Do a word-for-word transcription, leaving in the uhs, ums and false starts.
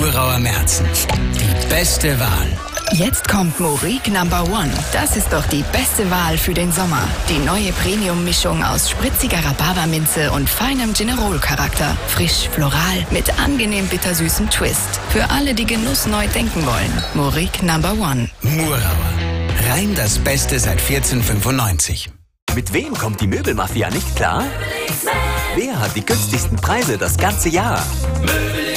Murauer Märzen. Die beste Wahl. Jetzt kommt Morik Number One. Das ist doch die beste Wahl für den Sommer. Die neue Premium-Mischung aus spritziger Rhabarberminze und feinem Generol-Charakter. Frisch, floral, mit angenehm bittersüßem Twist. Für alle, die Genuss neu denken wollen. Morik Number One. Murauer. Rein das Beste seit vierzehnhundertfünfundneunzig. Mit wem kommt die Möbelmafia nicht klar? Wer hat die günstigsten Preise das ganze Jahr?